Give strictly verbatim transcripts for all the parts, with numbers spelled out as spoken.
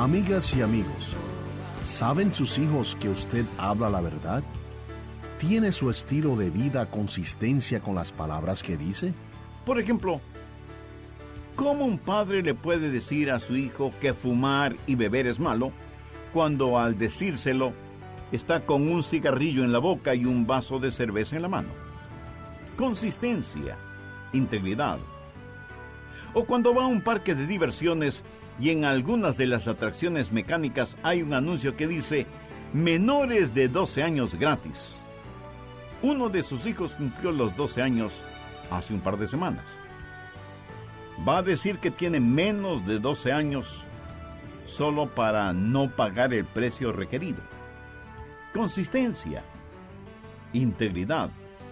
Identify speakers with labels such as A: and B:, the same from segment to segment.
A: Amigas y amigos, ¿saben sus hijos que usted habla la verdad? ¿Tiene su estilo de vida consistencia con las palabras que dice?
B: Por ejemplo, ¿cómo un padre le puede decir a su hijo que fumar y beber es malo, cuando al decírselo está con un cigarrillo en la boca y un vaso de cerveza en la mano? Consistencia, integridad. O cuando va a un parque de diversiones y en algunas de las atracciones mecánicas hay un anuncio que dice menores de doce años gratis. Uno de sus hijos cumplió los doce años hace un par de semanas. ¿Va a decir que tiene menos de doce años solo para no pagar el precio requerido? Consistencia, integridad.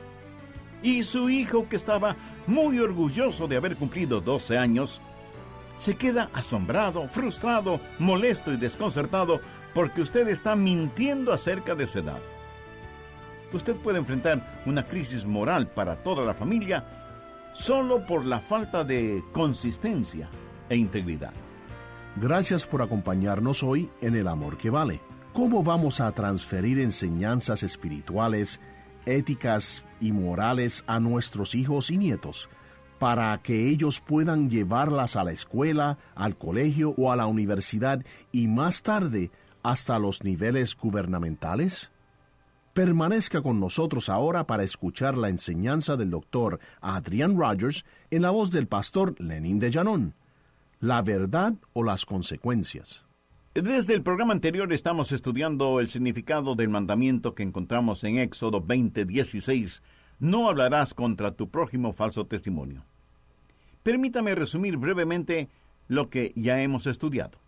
B: Y su hijo, que estaba muy orgulloso de haber cumplido doce años, se queda asombrado, frustrado, molesto y desconcertado porque usted está mintiendo acerca de su edad. Usted puede enfrentar una crisis moral para toda la familia solo por la falta de consistencia e integridad.
A: Gracias por acompañarnos hoy en El Amor que Vale. ¿Cómo vamos a transferir enseñanzas espirituales, éticas y morales a nuestros hijos y nietos para que ellos puedan llevarlas a la escuela, al colegio o a la universidad y más tarde hasta los niveles gubernamentales? Permanezca con nosotros ahora para escuchar la enseñanza del doctor Adrian Rogers en la voz del pastor Lenín de Llanón. ¿La verdad o las consecuencias?
B: Desde el programa anterior estamos estudiando el significado del mandamiento que encontramos en Éxodo veinte dieciséis. No hablarás contra tu prójimo falso testimonio. Permítame resumir brevemente lo que ya hemos estudiado.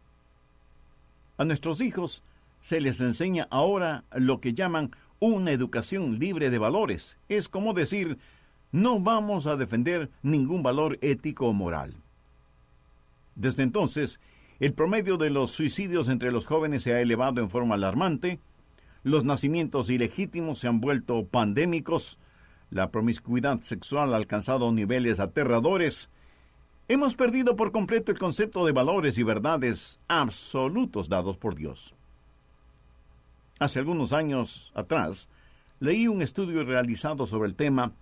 B: A nuestros hijos se les enseña ahora lo que llaman una educación libre de valores. Es como decir, no vamos a defender ningún valor ético o moral. Desde entonces, el promedio de los suicidios entre los jóvenes se ha elevado en forma alarmante, los nacimientos ilegítimos se han vuelto pandémicos, la promiscuidad sexual ha alcanzado niveles aterradores. Hemos perdido por completo el concepto de valores y verdades absolutos dados por Dios. Hace algunos años atrás, leí un estudio realizado sobre el tema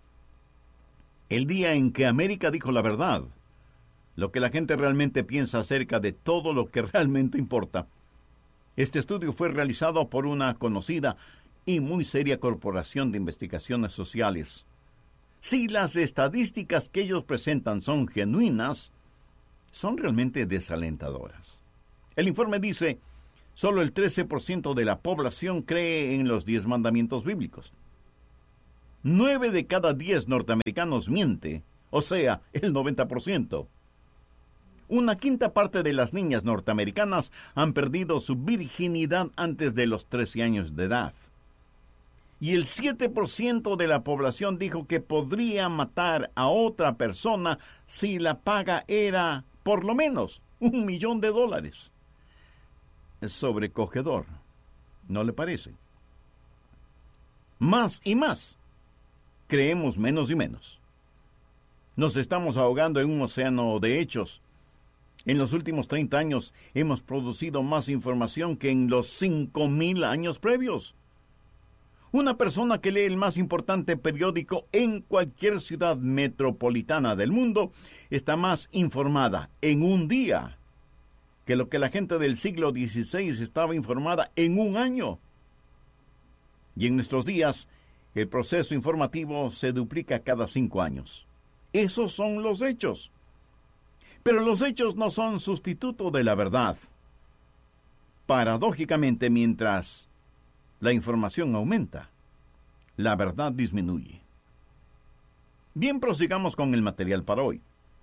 B: El día en que América dijo la verdad, lo que la gente realmente piensa acerca de todo lo que realmente importa. Este estudio fue realizado por una conocida y muy seria corporación de investigaciones sociales. Si las estadísticas que ellos presentan son genuinas, son realmente desalentadoras. El informe dice, solo el trece por ciento de la población cree en los diez mandamientos bíblicos. Nueve de cada diez norteamericanos miente, o sea, el noventa por ciento. Una quinta parte de las niñas norteamericanas han perdido su virginidad antes de los trece años de edad. Y el siete por ciento de la población dijo que podría matar a otra persona si la paga era, por lo menos, un millón de dólares. Es sobrecogedor, ¿no le parece? Más y más. Creemos menos y menos. Nos estamos ahogando en un océano de hechos. En los últimos treinta años hemos producido más información que en los cinco mil años previos. Una persona que lee el más importante periódico en cualquier ciudad metropolitana del mundo está más informada en un día que lo que la gente del siglo dieciséis estaba informada en un año. Y en nuestros días, el proceso informativo se duplica cada cinco años. Esos son los hechos. Pero los hechos no son sustituto de la verdad. Paradójicamente, mientras la información aumenta, la verdad disminuye. Bien, prosigamos con el material para hoy.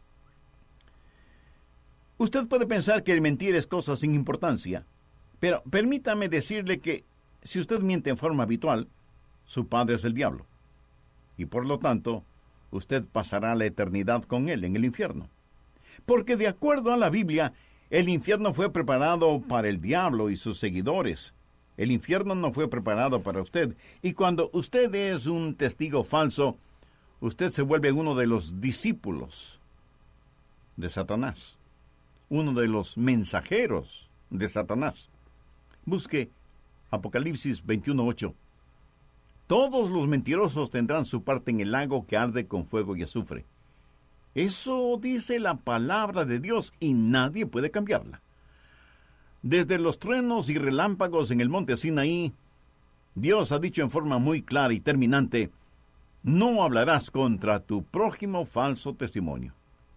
B: Usted puede pensar que el mentir es cosa sin importancia, pero permítame decirle que si usted miente en forma habitual, su padre es el diablo, y por lo tanto, usted pasará la eternidad con él en el infierno. Porque de acuerdo a la Biblia, el infierno fue preparado para el diablo y sus seguidores. El infierno no fue preparado para usted. Y cuando usted es un testigo falso, usted se vuelve uno de los discípulos de Satanás, uno de los mensajeros de Satanás. Busque Apocalipsis veintiuno ocho. Todos los mentirosos tendrán su parte en el lago que arde con fuego y azufre. Eso dice la palabra de Dios y nadie puede cambiarla. Desde los truenos y relámpagos en el monte Sinaí, Dios ha dicho en forma muy clara y terminante: no hablarás contra tu prójimo falso testimonio.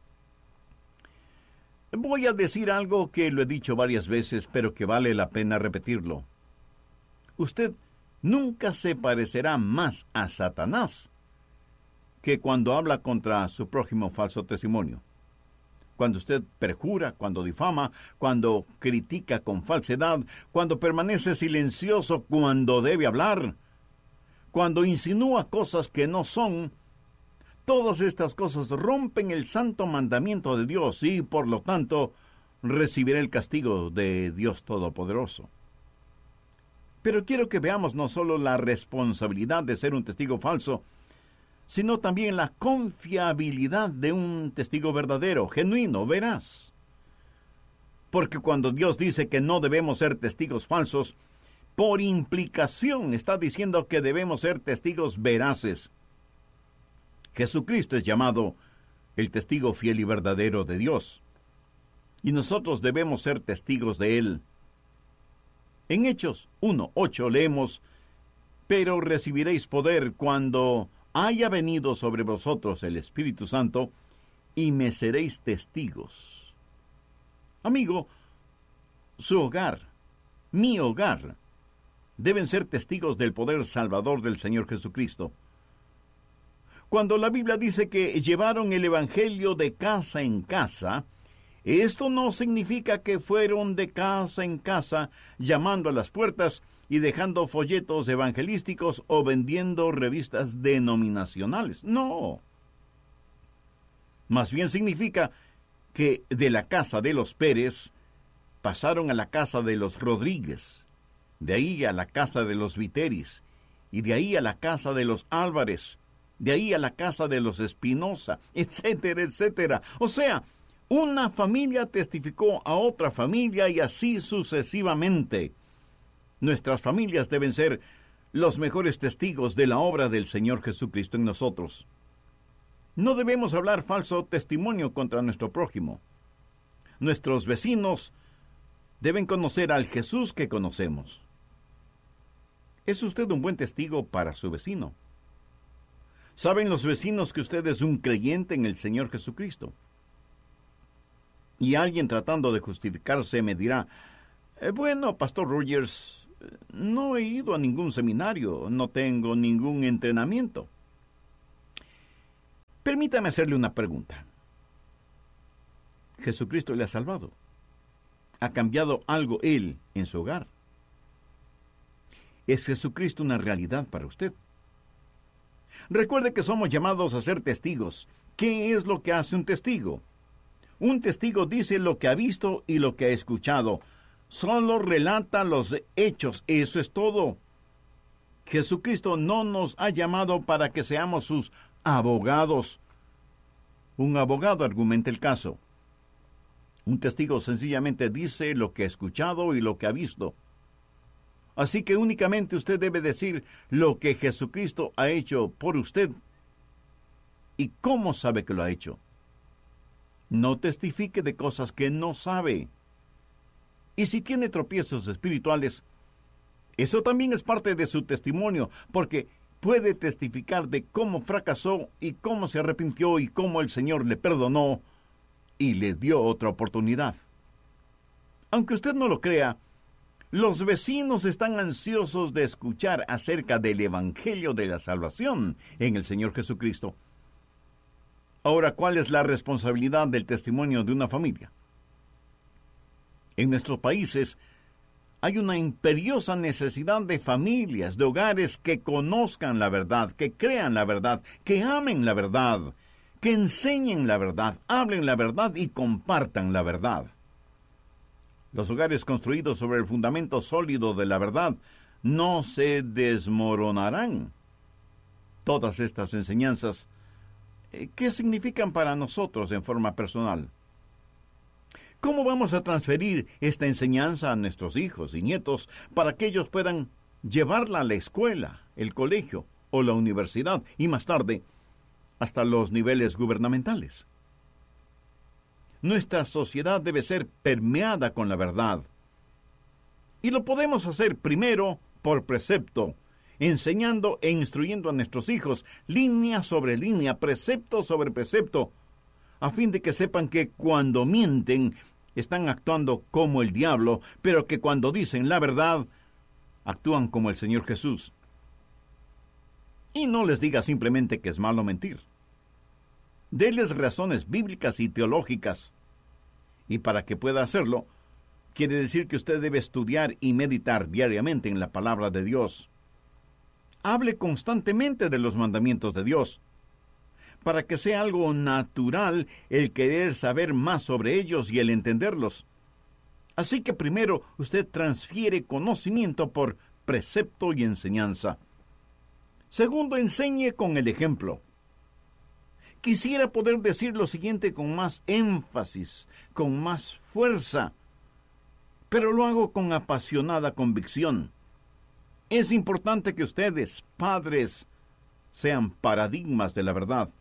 B: Voy a decir algo que lo he dicho varias veces, pero que vale la pena repetirlo. Usted nunca se parecerá más a Satanás que cuando habla contra su prójimo falso testimonio. Cuando usted perjura, cuando difama, cuando critica con falsedad, cuando permanece silencioso cuando debe hablar, cuando insinúa cosas que no son, todas estas cosas rompen el santo mandamiento de Dios y, por lo tanto, recibirá el castigo de Dios Todopoderoso. Pero quiero que veamos no solo la responsabilidad de ser un testigo falso, sino también la confiabilidad de un testigo verdadero, genuino, veraz. Porque cuando Dios dice que no debemos ser testigos falsos, por implicación está diciendo que debemos ser testigos veraces. Jesucristo es llamado el testigo fiel y verdadero de Dios, y nosotros debemos ser testigos de Él. En Hechos uno ocho leemos: pero recibiréis poder cuando haya venido sobre vosotros el Espíritu Santo, y me seréis testigos. Amigo, su hogar, mi hogar, deben ser testigos del poder salvador del Señor Jesucristo. Cuando la Biblia dice que llevaron el Evangelio de casa en casa, esto no significa que fueron de casa en casa llamando a las puertas y dejando folletos evangelísticos o vendiendo revistas denominacionales. No. Más bien significa que de la casa de los Pérez pasaron a la casa de los Rodríguez, de ahí a la casa de los Viteris, y de ahí a la casa de los Álvarez, de ahí a la casa de los Espinosa, etcétera, etcétera. O sea, una familia testificó a otra familia y así sucesivamente. Nuestras familias deben ser los mejores testigos de la obra del Señor Jesucristo en nosotros. No debemos hablar falso testimonio contra nuestro prójimo. Nuestros vecinos deben conocer al Jesús que conocemos. ¿Es usted un buen testigo para su vecino? ¿Saben los vecinos que usted es un creyente en el Señor Jesucristo? Y alguien tratando de justificarse me dirá: eh, bueno, Pastor Rogers, no he ido a ningún seminario, no tengo ningún entrenamiento. Permítame hacerle una pregunta. ¿Jesucristo le ha salvado? ¿Ha cambiado algo Él en su hogar? ¿Es Jesucristo una realidad para usted? Recuerde que somos llamados a ser testigos. ¿Qué es lo que hace un testigo? Un testigo dice lo que ha visto y lo que ha escuchado. Solo relata los hechos, eso es todo. Jesucristo no nos ha llamado para que seamos sus abogados. Un abogado argumenta el caso. Un testigo sencillamente dice lo que ha escuchado y lo que ha visto. Así que únicamente usted debe decir lo que Jesucristo ha hecho por usted. ¿Y cómo sabe que lo ha hecho? No testifique de cosas que no sabe. Y si tiene tropiezos espirituales, eso también es parte de su testimonio, porque puede testificar de cómo fracasó y cómo se arrepintió y cómo el Señor le perdonó y le dio otra oportunidad. Aunque usted no lo crea, los vecinos están ansiosos de escuchar acerca del Evangelio de la salvación en el Señor Jesucristo. Ahora, ¿cuál es la responsabilidad del testimonio de una familia? En nuestros países hay una imperiosa necesidad de familias, de hogares que conozcan la verdad, que crean la verdad, que amen la verdad, que enseñen la verdad, hablen la verdad y compartan la verdad. Los hogares construidos sobre el fundamento sólido de la verdad no se desmoronarán. Todas estas enseñanzas, ¿qué significan para nosotros en forma personal? ¿Cómo vamos a transferir esta enseñanza a nuestros hijos y nietos para que ellos puedan llevarla a la escuela, el colegio o la universidad y más tarde hasta los niveles gubernamentales? Nuestra sociedad debe ser permeada con la verdad. Y lo podemos hacer primero por precepto, enseñando e instruyendo a nuestros hijos línea sobre línea, precepto sobre precepto, a fin de que sepan que cuando mienten están actuando como el diablo, pero que cuando dicen la verdad actúan como el Señor Jesús. Y no les diga simplemente que es malo mentir. Deles razones bíblicas y teológicas. Y para que pueda hacerlo, quiere decir que usted debe estudiar y meditar diariamente en la palabra de Dios. Hable constantemente de los mandamientos de Dios, para que sea algo natural el querer saber más sobre ellos y el entenderlos. Así que primero usted transfiere conocimiento por precepto y enseñanza. Segundo, enseñe con el ejemplo. Quisiera poder decir lo siguiente con más énfasis, con más fuerza, pero lo hago con apasionada convicción. Es importante que ustedes, padres, sean paradigmas de la verdad.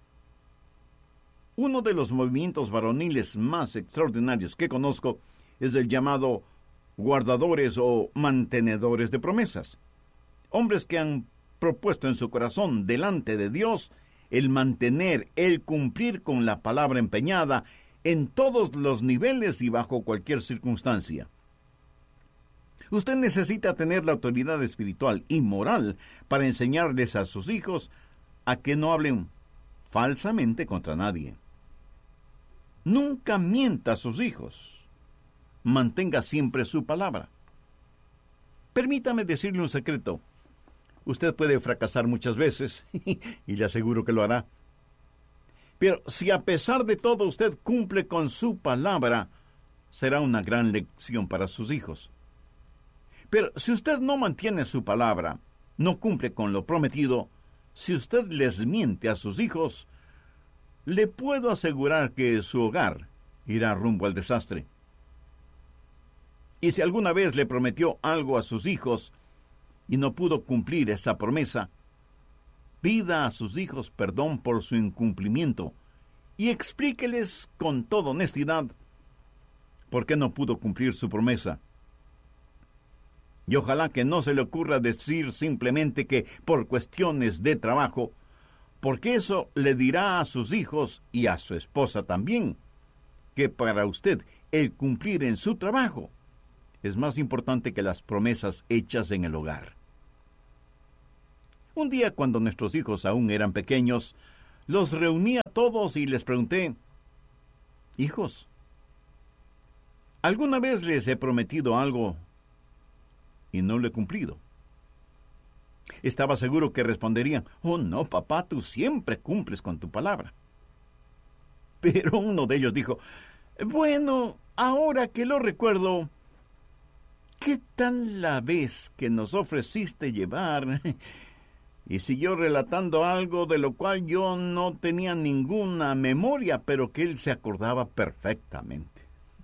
B: Uno de los movimientos varoniles más extraordinarios que conozco es el llamado guardadores o mantenedores de promesas. Hombres que han propuesto en su corazón delante de Dios el mantener, el cumplir con la palabra empeñada en todos los niveles y bajo cualquier circunstancia. Usted necesita tener la autoridad espiritual y moral para enseñarles a sus hijos a que no hablen falsamente contra nadie. Nunca mienta a sus hijos. Mantenga siempre su palabra. Permítame decirle un secreto. Usted puede fracasar muchas veces, y le aseguro que lo hará. Pero si a pesar de todo usted cumple con su palabra, será una gran lección para sus hijos. Pero si usted no mantiene su palabra, no cumple con lo prometido, si usted les miente a sus hijos, le puedo asegurar que su hogar irá rumbo al desastre. Y si alguna vez le prometió algo a sus hijos y no pudo cumplir esa promesa, pida a sus hijos perdón por su incumplimiento y explíqueles con toda honestidad por qué no pudo cumplir su promesa. Y ojalá que no se le ocurra decir simplemente que por cuestiones de trabajo, porque eso le dirá a sus hijos y a su esposa también, que para usted el cumplir en su trabajo es más importante que las promesas hechas en el hogar. Un día, cuando nuestros hijos aún eran pequeños, los reuní a todos y les pregunté: hijos, ¿alguna vez les he prometido algo y no lo he cumplido? Estaba seguro que responderían: oh no, papá, tú siempre cumples con tu palabra. Pero uno de ellos dijo: bueno, ahora que lo recuerdo, ¿qué tal la vez que nos ofreciste llevar? Y siguió relatando algo de lo cual yo no tenía ninguna memoria, pero que él se acordaba perfectamente.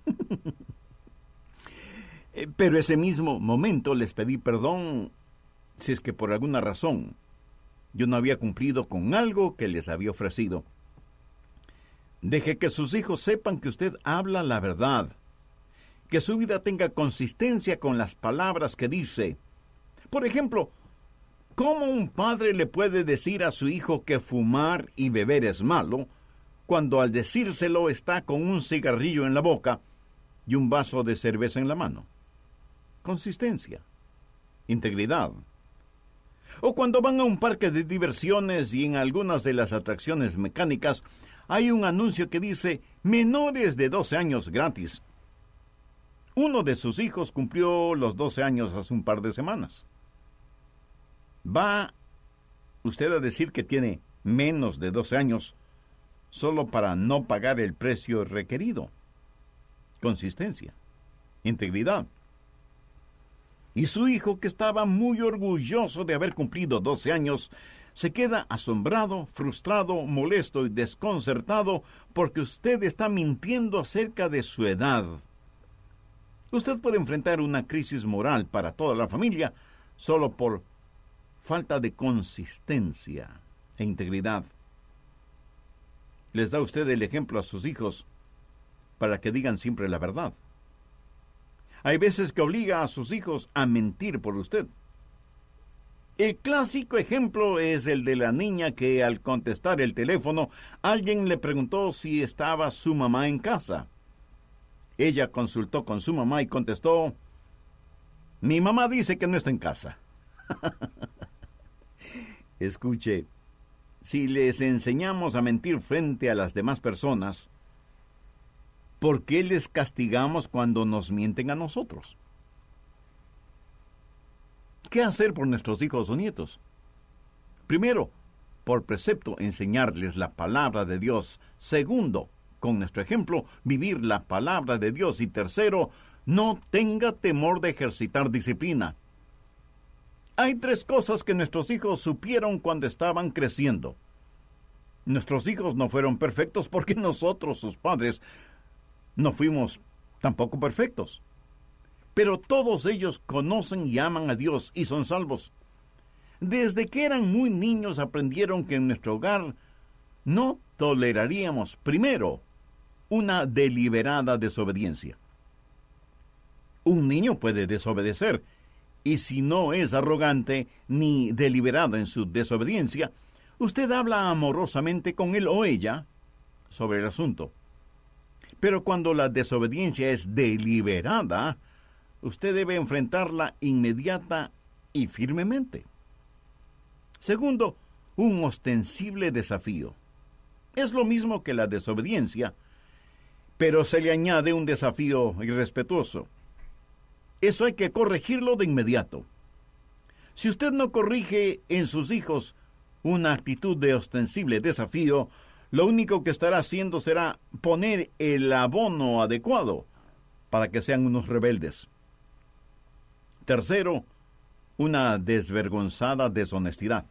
B: Pero ese mismo momento les pedí perdón si es que por alguna razón yo no había cumplido con algo que les había ofrecido. Deje que sus hijos sepan que usted habla la verdad, que su vida tenga consistencia con las palabras que dice. Por ejemplo, ¿cómo un padre le puede decir a su hijo que fumar y beber es malo, cuando al decírselo está con un cigarrillo en la boca y un vaso de cerveza en la mano? Consistencia, integridad. O cuando van a un parque de diversiones y en algunas de las atracciones mecánicas hay un anuncio que dice menores de doce años gratis. Uno de sus hijos cumplió los doce años hace un par de semanas. ¿Va usted a decir que tiene menos de doce años solo para no pagar el precio requerido? Consistencia, integridad. Y su hijo, que estaba muy orgulloso de haber cumplido doce años, se queda asombrado, frustrado, molesto y desconcertado porque usted está mintiendo acerca de su edad. Usted puede enfrentar una crisis moral para toda la familia solo por falta de consistencia e integridad. Les da usted el ejemplo a sus hijos para que digan siempre la verdad. Hay veces que obliga a sus hijos a mentir por usted. El clásico ejemplo es el de la niña que al contestar el teléfono, alguien le preguntó si estaba su mamá en casa. Ella consultó con su mamá y contestó: mi mamá dice que no está en casa. Escuche, si les enseñamos a mentir frente a las demás personas, ¿por qué les castigamos cuando nos mienten a nosotros? ¿Qué hacer por nuestros hijos o nietos? Primero, por precepto, enseñarles la palabra de Dios. Segundo, con nuestro ejemplo, vivir la palabra de Dios. Y tercero, no tenga temor de ejercitar disciplina. Hay tres cosas que nuestros hijos supieron cuando estaban creciendo. Nuestros hijos no fueron perfectos porque nosotros, sus padres, no fuimos tampoco perfectos. Pero todos ellos conocen y aman a Dios y son salvos. Desde que eran muy niños aprendieron que en nuestro hogar no toleraríamos, primero, una deliberada desobediencia. Un niño puede desobedecer, y si no es arrogante ni deliberado en su desobediencia, usted habla amorosamente con él o ella sobre el asunto. Pero cuando la desobediencia es deliberada, usted debe enfrentarla inmediata y firmemente. Segundo, un ostensible desafío. Es lo mismo que la desobediencia, pero se le añade un desafío irrespetuoso. Eso hay que corregirlo de inmediato. Si usted no corrige en sus hijos una actitud de ostensible desafío, lo único que estará haciendo será poner el abono adecuado para que sean unos rebeldes. Tercero, una desvergonzada deshonestidad.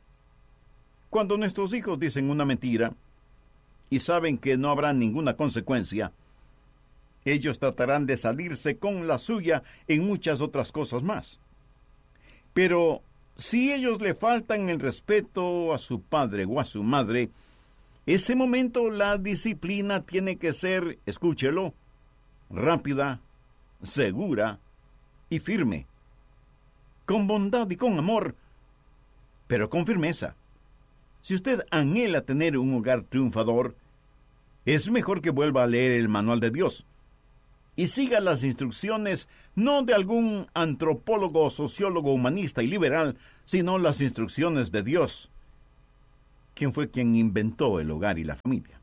B: Cuando nuestros hijos dicen una mentira y saben que no habrá ninguna consecuencia, ellos tratarán de salirse con la suya en muchas otras cosas más. Pero si ellos le faltan el respeto a su padre o a su madre, ese momento la disciplina tiene que ser, escúchelo, rápida, segura y firme, con bondad y con amor, pero con firmeza. Si usted anhela tener un hogar triunfador, es mejor que vuelva a leer el manual de Dios y siga las instrucciones no de algún antropólogo, sociólogo, humanista y liberal, sino las instrucciones de Dios, quien fue quien inventó el hogar y la familia.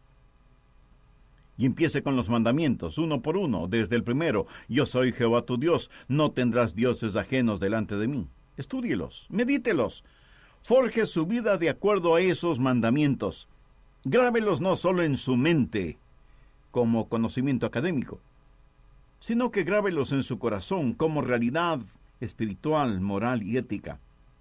B: Y empiece con los mandamientos, uno por uno, desde el primero: yo soy Jehová tu Dios, no tendrás dioses ajenos delante de mí. Estúdielos, medítelos, forje su vida de acuerdo a esos mandamientos. Grábelos no solo en su mente, como conocimiento académico, sino que grábelos en su corazón como realidad espiritual, moral y ética.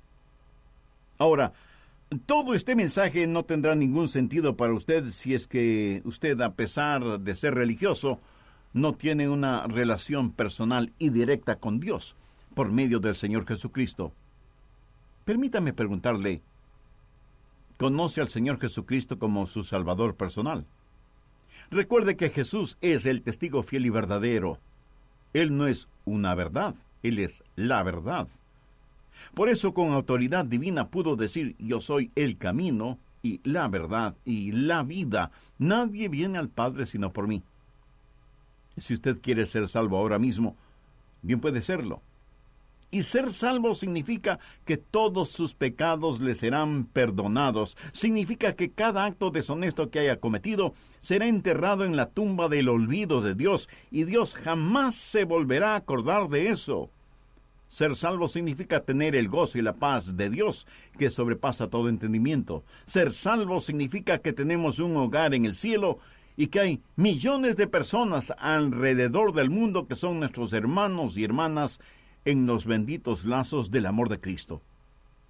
B: Ahora, todo este mensaje no tendrá ningún sentido para usted si es que usted, a pesar de ser religioso, no tiene una relación personal y directa con Dios por medio del Señor Jesucristo. Permítame preguntarle, ¿conoce al Señor Jesucristo como su Salvador personal? Recuerde que Jesús es el testigo fiel y verdadero. Él no es una verdad, Él es la verdad. Por eso, con autoridad divina pudo decir: yo soy el camino y la verdad y la vida. Nadie viene al Padre sino por mí. Si usted quiere ser salvo ahora mismo, bien puede serlo. Y ser salvo significa que todos sus pecados le serán perdonados. Significa que cada acto deshonesto que haya cometido será enterrado en la tumba del olvido de Dios, y Dios jamás se volverá a acordar de eso. Ser salvo significa tener el gozo y la paz de Dios, que sobrepasa todo entendimiento. Ser salvo significa que tenemos un hogar en el cielo y que hay millones de personas alrededor del mundo que son nuestros hermanos y hermanas en los benditos lazos del amor de Cristo.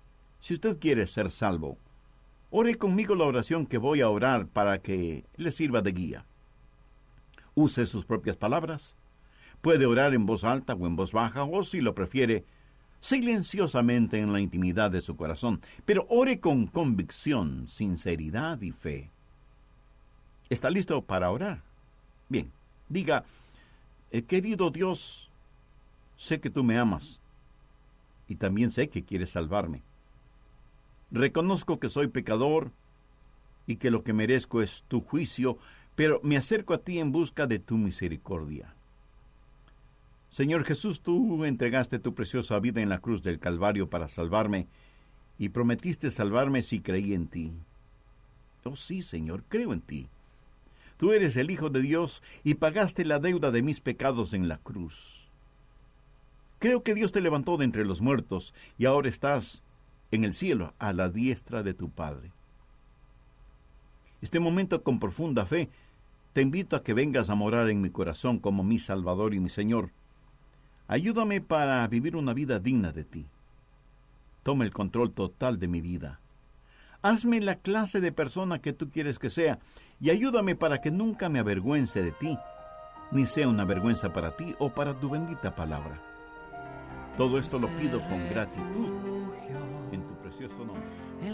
B: Si usted quiere ser salvo, ore conmigo la oración que voy a orar para que le sirva de guía. Use sus propias palabras. Puede orar en voz alta o en voz baja, o si lo prefiere, silenciosamente en la intimidad de su corazón, pero ore con convicción, sinceridad y fe. ¿Está listo para orar? Bien, diga, querido Dios, sé que tú me amas y también sé que quieres salvarme. Reconozco que soy pecador y que lo que merezco es tu juicio, pero me acerco a ti en busca de tu misericordia. Señor Jesús, tú entregaste tu preciosa vida en la cruz del Calvario para salvarme y prometiste salvarme si creí en ti. Oh sí, Señor, creo en ti. Tú eres el Hijo de Dios y pagaste la deuda de mis pecados en la cruz. Creo que Dios te levantó de entre los muertos y ahora estás en el cielo a la diestra de tu Padre. Este momento, con profunda fe, te invito a que vengas a morar en mi corazón como mi Salvador y mi Señor. Ayúdame para vivir una vida digna de ti. Toma el control total de mi vida. Hazme la clase de persona que tú quieres que sea y ayúdame para que nunca me avergüence de ti, ni sea una vergüenza para ti o para tu bendita palabra. Todo esto lo pido con gratitud en tu precioso nombre.